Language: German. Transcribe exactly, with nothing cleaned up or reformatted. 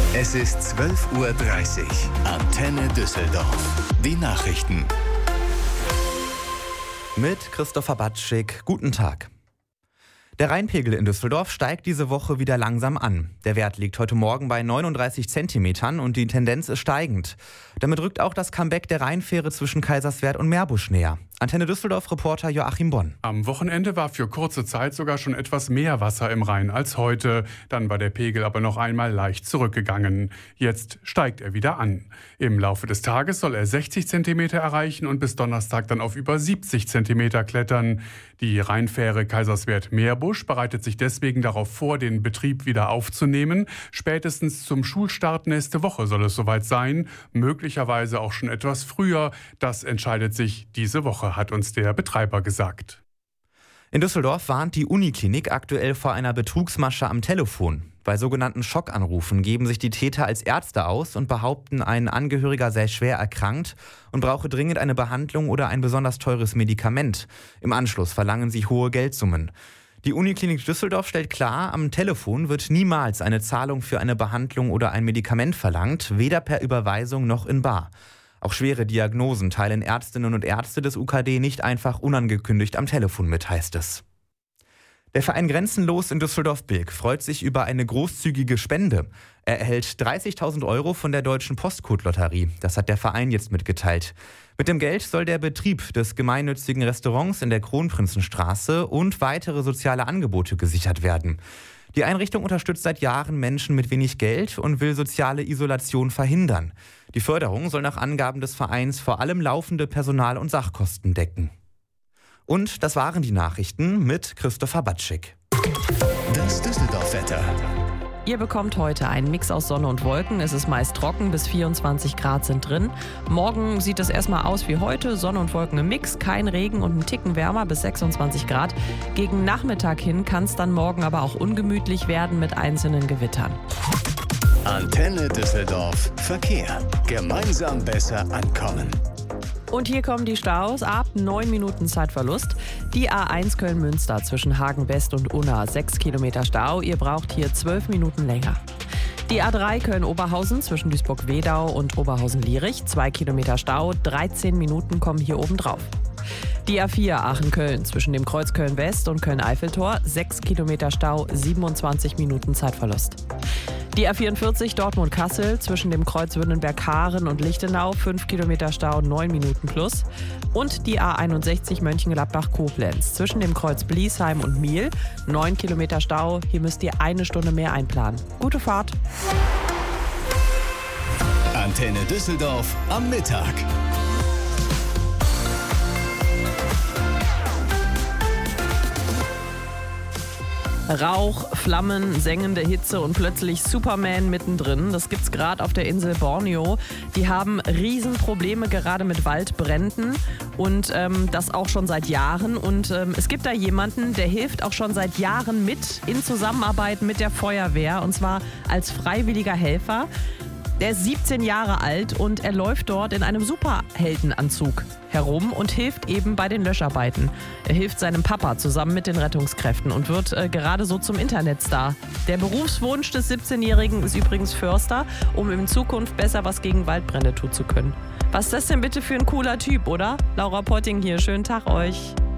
Es ist zwölf Uhr dreißig. Antenne Düsseldorf. Die Nachrichten. Mit Christopher Batschik. Guten Tag. Der Rheinpegel in Düsseldorf steigt diese Woche wieder langsam an. Der Wert liegt heute Morgen bei neununddreißig Zentimetern und die Tendenz ist steigend. Damit rückt auch das Comeback der Rheinfähre zwischen Kaiserswerth und Meerbusch näher. Antenne Düsseldorf-Reporter Joachim Bonn. Am Wochenende war für kurze Zeit sogar schon etwas mehr Wasser im Rhein als heute. Dann war der Pegel aber noch einmal leicht zurückgegangen. Jetzt steigt er wieder an. Im Laufe des Tages soll er sechzig Zentimeter erreichen und bis Donnerstag dann auf über siebzig Zentimeter klettern. Die Rheinfähre Kaiserswerth-Meerbusch bereitet sich deswegen darauf vor, den Betrieb wieder aufzunehmen. Spätestens zum Schulstart nächste Woche soll es soweit sein. Möglicherweise auch schon etwas früher. Das entscheidet sich diese Woche, hat uns der Betreiber gesagt. In Düsseldorf warnt die Uniklinik aktuell vor einer Betrugsmasche am Telefon. Bei sogenannten Schockanrufen geben sich die Täter als Ärzte aus und behaupten, ein Angehöriger sei schwer erkrankt und brauche dringend eine Behandlung oder ein besonders teures Medikament. Im Anschluss verlangen sie hohe Geldsummen. Die Uniklinik Düsseldorf stellt klar, am Telefon wird niemals eine Zahlung für eine Behandlung oder ein Medikament verlangt, weder per Überweisung noch in bar. Auch schwere Diagnosen teilen Ärztinnen und Ärzte des U K D nicht einfach unangekündigt am Telefon mit, heißt es. Der Verein Grenzenlos in Düsseldorf-Bilk freut sich über eine großzügige Spende. Er erhält dreißigtausend Euro von der Deutschen Postcode-Lotterie. Das hat der Verein jetzt mitgeteilt. Mit dem Geld soll der Betrieb des gemeinnützigen Restaurants in der Kronprinzenstraße und weitere soziale Angebote gesichert werden. Die Einrichtung unterstützt seit Jahren Menschen mit wenig Geld und will soziale Isolation verhindern. Die Förderung soll nach Angaben des Vereins vor allem laufende Personal- und Sachkosten decken. Und das waren die Nachrichten mit Christopher Batschik. Das Düsseldorf-Wetter. Ihr bekommt heute einen Mix aus Sonne und Wolken. Es ist meist trocken, bis vierundzwanzig Grad sind drin. Morgen sieht es erstmal aus wie heute. Sonne und Wolken im Mix, kein Regen und ein Ticken wärmer bis sechsundzwanzig Grad. Gegen Nachmittag hin kann es dann morgen aber auch ungemütlich werden mit einzelnen Gewittern. Antenne Düsseldorf. Verkehr. Gemeinsam besser ankommen. Und hier kommen die Staus ab neun Minuten Zeitverlust. Die A eins Köln-Münster zwischen Hagen-West und Unna, sechs Kilometer Stau. Ihr braucht hier zwölf Minuten länger. Die A drei Köln-Oberhausen zwischen Duisburg-Wedau und Oberhausen-Lierich, zwei Kilometer Stau, dreizehn Minuten kommen hier oben drauf. Die A vier Aachen-Köln zwischen dem Kreuz Köln-West und Köln-Eiffeltor, sechs Kilometer Stau, siebenundzwanzig Minuten Zeitverlust. Die A vierundvierzig Dortmund-Kassel zwischen dem Kreuz Württemberg-Haaren und Lichtenau, fünf Kilometer Stau, neun Minuten plus. Und die A einundsechzig Mönchengladbach-Koblenz zwischen dem Kreuz Bliesheim und Miel, neun Kilometer Stau. Hier müsst ihr eine Stunde mehr einplanen. Gute Fahrt! Antenne Düsseldorf am Mittag. Rauch, Flammen, sengende Hitze und plötzlich Superman mittendrin. Das gibt's gerade auf der Insel Borneo. Die haben Riesenprobleme gerade mit Waldbränden und ähm, das auch schon seit Jahren. Und ähm, es gibt da jemanden, der hilft auch schon seit Jahren mit in Zusammenarbeit mit der Feuerwehr und zwar als freiwilliger Helfer. Der ist siebzehn Jahre alt und er läuft dort in einem Superheldenanzug herum und hilft eben bei den Löscharbeiten. Er hilft seinem Papa zusammen mit den Rettungskräften und wird äh, gerade so zum Internetstar. Der Berufswunsch des siebzehnjährigen ist übrigens Förster, um in Zukunft besser was gegen Waldbrände tun zu können. Was ist das denn bitte für ein cooler Typ, oder? Laura Potting hier, schönen Tag euch.